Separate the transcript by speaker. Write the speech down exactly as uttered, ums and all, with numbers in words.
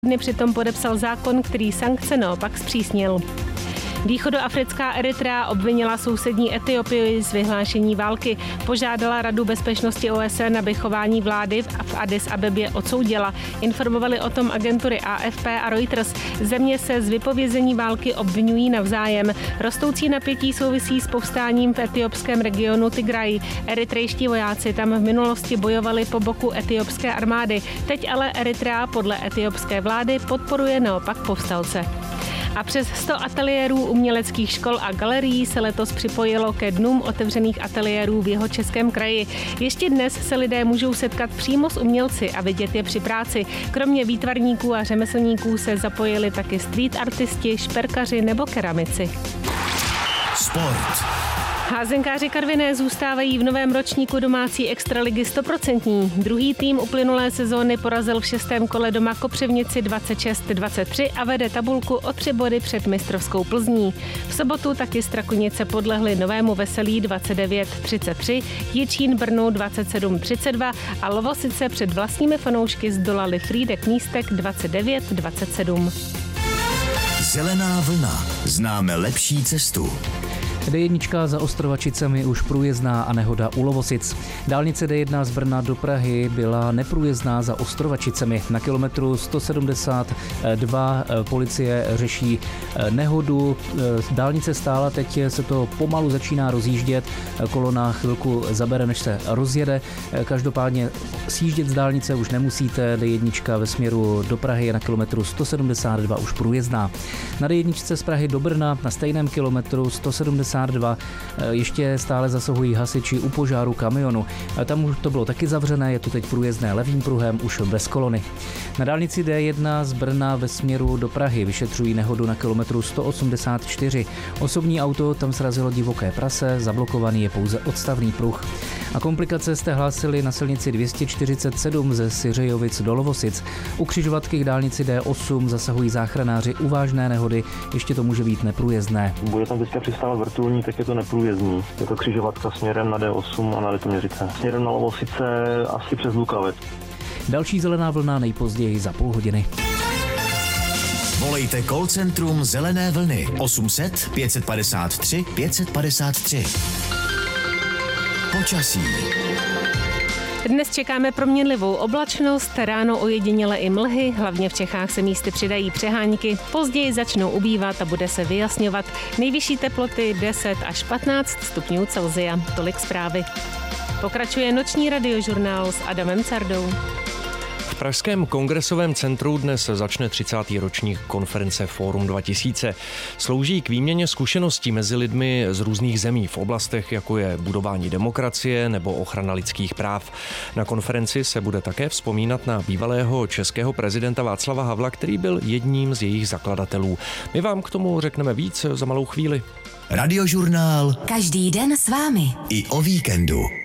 Speaker 1: dny přitom podepsal zákon, který sankce naopak zpřísnil. Východoafrická Eritrea obvinila sousední Etiopii z vyhlášení války. Požádala Radu bezpečnosti O S N, aby chování vlády v Addis Abebě odsoudila. Informovali o tom agentury A F P a Reuters. Země se z vypovězení války obvinují navzájem. Rostoucí napětí souvisí s povstáním v etiopském regionu Tigraj. Eritrejští vojáci tam v minulosti bojovali po boku etiopské armády. Teď ale Eritrea podle etiopské vlády podporuje naopak povstalce. A přes sto ateliérů uměleckých škol a galerií se letos připojilo ke dnům otevřených ateliérů v Jihočeském kraji. Ještě dnes se lidé můžou setkat přímo s umělci a vidět je při práci. Kromě výtvarníků a řemeslníků se zapojili taky street artisti, šperkaři nebo keramici.
Speaker 2: Sport.
Speaker 1: Házenkáři Karviné zůstávají v novém ročníku domácí extraligy stoprocentní. Druhý tým uplynulé sezóny porazil v šestém kole doma Kopřivnici dvacet šest dvacet tři a vede tabulku o tři body před mistrovskou Plzní. V sobotu taky Strakonice podlehly Novému Veselí dvacet devět třicet tři, Jičín Brnu dvacet sedm třicet dva a Lovosice před vlastními fanoušky zdolali Frýdek Místek dvacet devět dvacet sedm.
Speaker 2: Zelená vlna. Známe lepší cestu.
Speaker 3: D jedna za Ostrovačicemi už průjezdná a nehoda u Lovosic. Dálnice D jedna z Brna do Prahy byla neprůjezdná za Ostrovačicemi. Na kilometru sto sedmdesát dva policie řeší nehodu. Dálnice stála, teď se to pomalu začíná rozjíždět. Kolona chvilku zabere, než se rozjede. Každopádně sjíždět z dálnice už nemusíte. D jedna ve směru do Prahy je na kilometru sto sedmdesát dva už průjezdná. Na D jedna z Prahy do Brna na stejném kilometru sto sedmdesát dva ještě stále zasahují hasiči u požáru kamionu. Tam už to bylo taky zavřené, je to teď průjezdné levým pruhem už bez kolony. Na dálnici D jedna z Brna ve směru do Prahy vyšetřují nehodu na kilometru sto osmdesát čtyři. Osobní auto tam srazilo divoké prase, zablokovaný je pouze odstavný pruh. A komplikace jste hlásili na silnici dvě stě čtyřicet sedm ze Syřejovic do Lovosic. U křižovatky k dálnici D osm zasahují záchranáři u vážné nehody, ještě to může být neprůjezdné.
Speaker 4: Bude tam teďka přistávat vrtulník, tak je to neprůjezdný. Je to křižovatka směrem na D osm a na Litoměřice. Směrem na Lovosice asi přes Lukavec.
Speaker 3: Další zelená vlna nejpozději za půl hodiny.
Speaker 2: Volejte call centrum Zelené vlny osm set pět padesát tři pět padesát tři. Počasí.
Speaker 1: Dnes čekáme proměnlivou oblačnost, ráno ojediněle i mlhy, hlavně v Čechách se místy přidají přehánky, později začnou ubývat a bude se vyjasňovat. Nejvyšší teploty deset až patnáct stupňů Celsia. Tolik zprávy. Pokračuje noční radiožurnál s Adamem Cardou.
Speaker 5: V pražském kongresovém centru dnes začne třicátý ročník konference Fórum dva tisíce. Slouží k výměně zkušeností mezi lidmi z různých zemí v oblastech, jako je budování demokracie nebo ochrana lidských práv. Na konferenci se bude také vzpomínat na bývalého českého prezidenta Václava Havla, který byl jedním z jejich zakladatelů. My vám k tomu řekneme víc za malou chvíli.
Speaker 2: Radiožurnál.
Speaker 6: Každý den s vámi.
Speaker 2: I o víkendu.